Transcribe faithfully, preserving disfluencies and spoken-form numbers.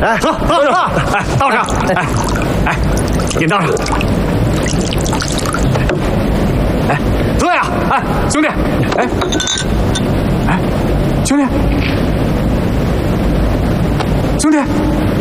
来， 走走走，哎，倒上，哎哎，给你倒上。哎，坐呀！哎，兄弟，哎哎，兄弟，兄弟。